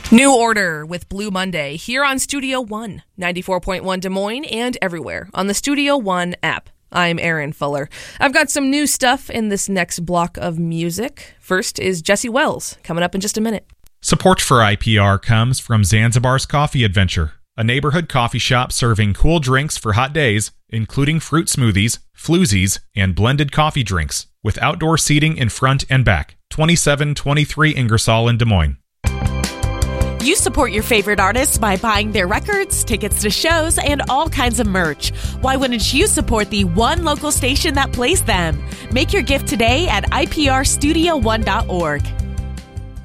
New Order with Blue Monday here on Studio One, 94.1 Des Moines and everywhere on the Studio One app. I'm Aaron Fuller. I've got some new stuff in this next block of music. First is Jesse Wells, coming up in just a minute. Support for IPR comes from Zanzibar's Coffee Adventure, a neighborhood coffee shop serving cool drinks for hot days, including fruit smoothies, floozies, and blended coffee drinks, with outdoor seating in front and back. 2723 Ingersoll in Des Moines. You support your favorite artists by buying their records, tickets to shows, and all kinds of merch. Why wouldn't you support the one local station that plays them? Make your gift today at iprstudio1.org.